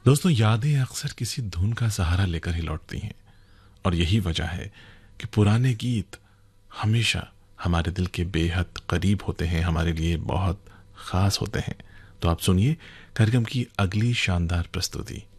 दोस्तों, यादें अक्सर किसी धुन का सहारा लेकर ही लौटती हैं और यही वजह है कि पुराने गीत हमेशा हमारे दिल के बेहद करीब होते हैं, हमारे लिए बहुत खास होते हैं। तो आप सुनिए कार्यक्रम की अगली शानदार प्रस्तुति।